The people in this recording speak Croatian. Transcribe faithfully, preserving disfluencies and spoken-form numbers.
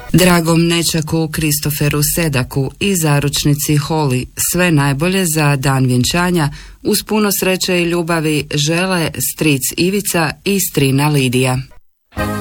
Dragom nećaku Kristoferu Sedaku i zaručnici Holly sve najbolje za dan vjenčanja, uz puno sreće i ljubavi žele stric Ivica i strina Lidija.